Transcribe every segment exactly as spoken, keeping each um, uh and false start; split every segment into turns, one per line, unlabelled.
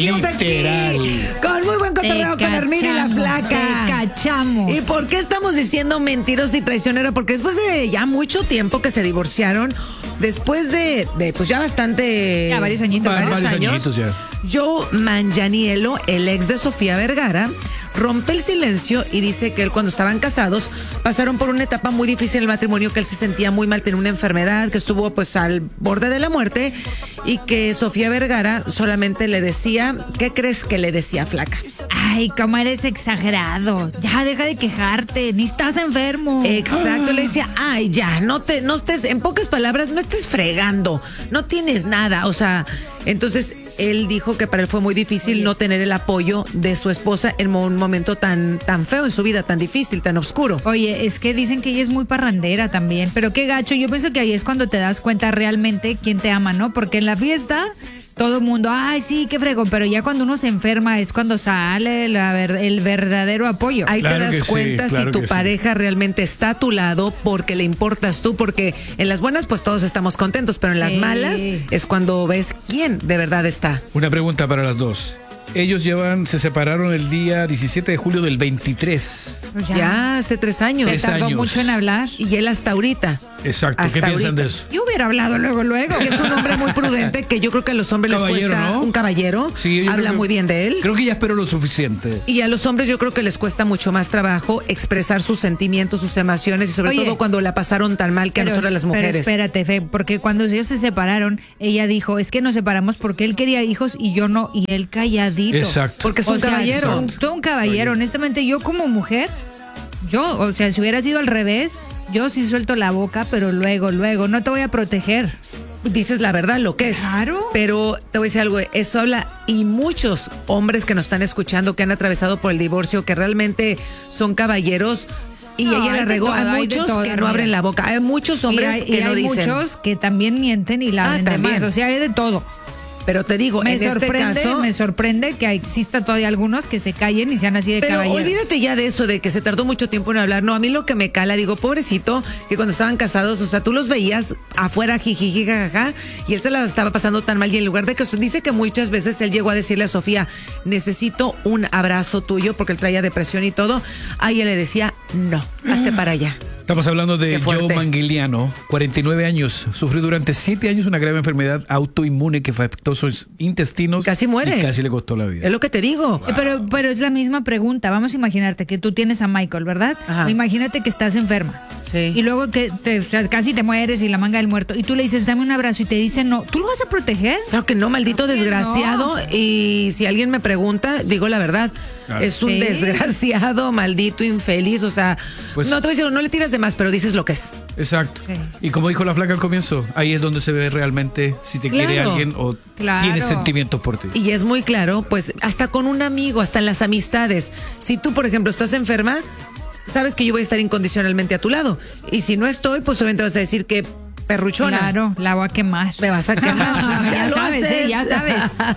seguimos
Literal.
aquí con muy buen cotorreo con Hermida y la Flaca.
Te cachamos.
¿Y por qué estamos diciendo mentiroso y traicionero? Porque después de ya mucho tiempo que se divorciaron, después de, de pues ya bastante...
Ya varios añitos,
Va-
varios
varios
años,
añitos ya.
Joe Manganiello, el ex de Sofía Vergara, rompe el silencio y dice que él, cuando estaban casados, pasaron por una etapa muy difícil en el matrimonio, que él se sentía muy mal, tenía una enfermedad, que estuvo pues al borde de la muerte, y que Sofía Vergara solamente le decía, ¿qué crees que le decía, Flaca?
Ay, cómo eres exagerado. Ya, deja de quejarte. Ni estás enfermo.
Exacto, le decía, ay, ya, no te, no estés, en pocas palabras, no estés fregando, no tienes nada, o sea, entonces él dijo que para él fue muy difícil no tener el apoyo de su esposa en un momento tan, tan feo en su vida, tan difícil, tan oscuro.
Oye, es que dicen que ella es muy parrandera también, pero qué gacho. Yo pienso que ahí es cuando te das cuenta realmente quién te ama, ¿no? Porque en la fiesta todo el mundo, ay, sí, qué fregón, pero ya cuando uno se enferma es cuando sale la ver- el verdadero apoyo.
Ahí
Claro
te das
que sí,
cuenta
claro
si tu
que sí.
pareja realmente está a tu lado porque le importas tú, porque en las buenas pues todos estamos contentos, pero en las
Sí.
malas es cuando ves quién de verdad está.
Una pregunta para las dos. Ellos llevan, se separaron el día diecisiete de julio del veintitrés.
Pues
Ya, hace tres años.
Te
Tres
tardó
años.
mucho en hablar.
Y él hasta ahorita.
Exacto.
Hasta
¿Qué piensan
ahorita.
de eso?
Yo hubiera hablado luego, luego.
Que es un hombre muy prudente, que yo creo que a los hombres les
Caballero,
cuesta,
¿no?
un caballero,
Sí, yo creo
habla
que-
muy bien de él.
Creo que ya espero lo suficiente.
Y a los hombres yo creo que les cuesta mucho más trabajo expresar sus sentimientos, sus emociones, y sobre
Oye,
todo cuando la pasaron tan mal que a nosotras las mujeres.
Pero espérate, Fe, porque cuando ellos se separaron, ella dijo, es que nos separamos porque él quería hijos y yo no, y él calladito.
Exacto.
Porque es un
O sea,
caballero.
un- todo un caballero. Honestamente, yo como mujer, yo, o sea, si hubiera sido al revés, yo sí suelto la boca, pero luego, luego, no te voy a proteger.
Dices la verdad, lo que es.
Claro.
Pero te voy a decir algo, eso habla, y muchos hombres que nos están escuchando, que han atravesado por el divorcio, que realmente son caballeros, y
No,
ella
hay
la
de
regó.
todo,
Hay
hay de
muchos
todo,
que no
mira.
abren la boca. Hay muchos hombres
y hay,
que
y
no
hay
dicen.
muchos que también mienten y la
Ah,
ven de
también.
más. O sea, hay de todo.
Pero te digo,
Me
en este
sorprende,
caso.
me sorprende que exista todavía algunos que se callen y sean así de
Pero
caballeros.
olvídate ya de eso, de que se tardó mucho tiempo en hablar. No, a mí lo que me cala, digo, pobrecito, que cuando estaban casados, o sea, tú los veías afuera, jijiji, jajaja, y él se la estaba pasando tan mal, y en lugar de que, dice que muchas veces él llegó a decirle a Sofía, necesito un abrazo tuyo, porque él traía depresión y todo, a ella le decía, no, hazte para allá.
Estamos hablando de
Qué fuerte.
Joe Manganiello, cuarenta y nueve años. Sufrió durante siete años una grave enfermedad autoinmune que afectó sus intestinos.
Casi muere.
Y casi le costó la vida.
Es lo que te digo.
Eh, Pero, pero es la misma pregunta. Vamos a imaginarte que tú tienes a Michael, ¿verdad?
Ajá.
O imagínate que estás enferma.
Sí.
Y luego que te- o sea, casi te mueres y la manga del muerto. Y tú le dices, dame un abrazo y te dice no. ¿Tú lo vas a proteger?
Claro que no, maldito
Claro que
desgraciado. Y si alguien me pregunta, digo la verdad.
Claro.
Es un
Sí.
desgraciado, maldito, infeliz. O sea,
Pues-
no te voy a decir, no le tiras de más, pero dices lo que es.
Exacto.
Sí.
Y como dijo la Flaca al comienzo, ahí es donde se ve realmente si te quiere
Claro.
alguien o
Claro.
tiene sentimientos por ti.
Y es muy claro, pues hasta con un amigo, hasta en las amistades. Si tú, por ejemplo, estás enferma, sabes que yo voy a estar incondicionalmente a tu lado. Y si no estoy, pues obviamente vas a decir que perruchona.
Claro, la voy a quemar.
Me vas a quemar.
Ya
lo
sabes,
haces.
¿eh? Ya sabes.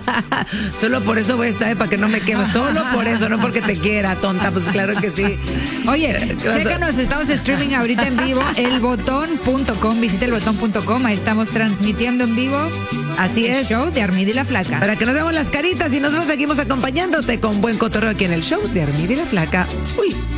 Solo por eso voy a estar, para que no me quemes. Solo por eso, no porque te quiera, tonta. Pues claro que sí.
Oye,
¿Qué vas a-
chécanos, estamos streaming ahorita en vivo, elbotón punto com, visita elbotón punto com, ahí estamos transmitiendo en vivo
Así
el
es.
show de Armida y la Flaca.
Para que nos veamos las caritas, y nosotros seguimos acompañándote con buen cotorreo aquí en el show de Armida y la Flaca. Uy.